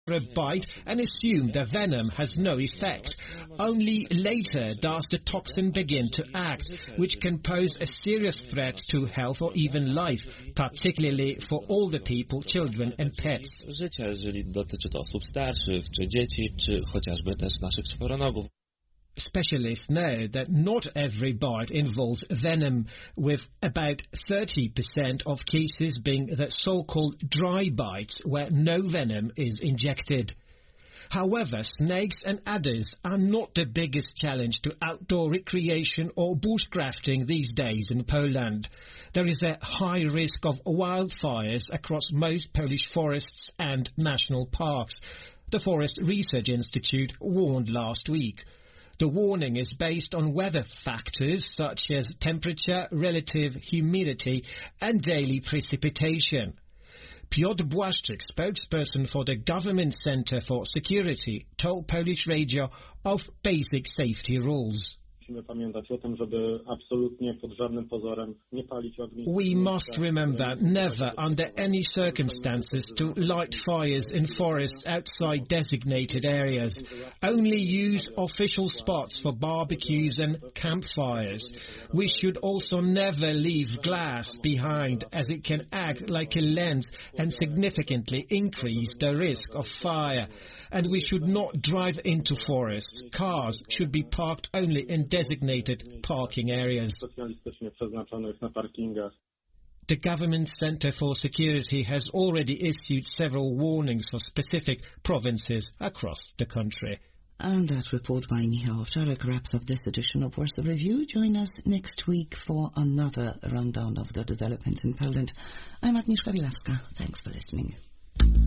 a bite and assume the venom has no effect. Only later does the toxin begin to act, which can pose a serious threat to health or even life, particularly for older people, children and pets. Życia, jeżeli dotyczy to osób starszych, czy dzieci, czy chociażby też naszych czworonogów. Specialists know that not every bite involves venom, with about 30% of cases being the so-called dry bites, where no venom is injected. However, snakes and adders are not the biggest challenge to outdoor recreation or bushcrafting these days in Poland. There is a high risk of wildfires across most Polish forests and national parks, the Forest Research Institute warned last week. The warning is based on weather factors such as temperature, relative humidity and daily precipitation. Piotr Błaszczyk, spokesperson for the Government Center for Security, told Polish Radio of basic safety rules. We must remember never under any circumstances to light fires in forests outside designated areas. Only use official spots for barbecues and campfires. We should also never leave glass behind, as it can act like a lens and significantly increase the risk of fire. And we should not drive into forests. Cars should be parked only in designated parking areas. The Government Center for Security has already issued several warnings for specific provinces across the country. And that report by Michał Owczarek wraps up this edition of Warsaw Review. Join us next week for another rundown of the developments in Poland. I'm Agnieszka Wilawska. Thanks for listening.